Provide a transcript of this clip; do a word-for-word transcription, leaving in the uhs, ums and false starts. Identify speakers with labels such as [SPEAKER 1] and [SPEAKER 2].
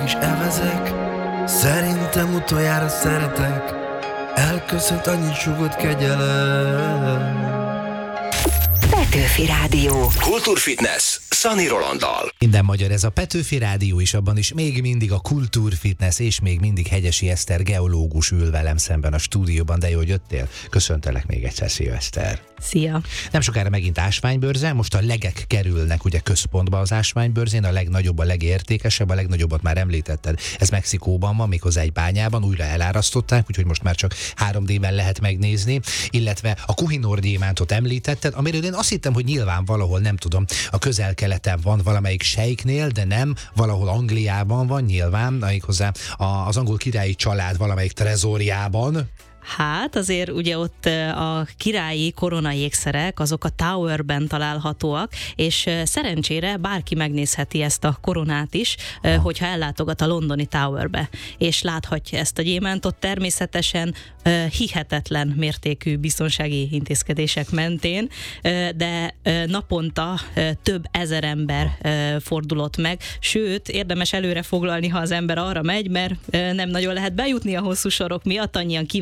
[SPEAKER 1] is evezek, szerintem utoljára szeretek, elköszönt annyit sugott kegyelem.
[SPEAKER 2] Petőfi Rádió.
[SPEAKER 3] Kultúrfitness Szani Rolanddal.
[SPEAKER 4] Minden magyar, ez a Petőfi Rádió is, abban is még mindig a Kultúrfitness, és még mindig Hegyesi Eszter geológus ül velem szemben a stúdióban, de jó, hogy jöttél. Köszöntelek még egyszer, szia Eszter.
[SPEAKER 5] Szia!
[SPEAKER 4] Nem sokára megint ásványbőrze, most a legek kerülnek ugye központba az ásványbőrzén, a legnagyobb, a legértékesebb, a legnagyobbat már említetted. Ez Mexikóban van, méghozzá egy bányában, újra elárasztották, úgyhogy most már csak három dé-ben lehet megnézni, illetve a Kohinoor gyémántot említetted, amiről én azt hittem, hogy nyilván valahol, nem tudom, a közel-keleten van valamelyik sejknél, de nem, valahol Angliában van nyilván, méghozzá az angol királyi család valamelyik trezóriában.
[SPEAKER 5] Hát azért ugye ott a királyi koronajékszerek, azok a Towerben találhatóak, és szerencsére bárki megnézheti ezt a koronát is, ha. hogyha ellátogat a londoni Towerbe, és láthatja ezt a gyémántot, természetesen hihetetlen mértékű biztonsági intézkedések mentén, de naponta több ezer ember fordulott meg, sőt, érdemes előre foglalni, ha az ember arra megy, mert nem nagyon lehet bejutni a hosszú sorok miatt, annyian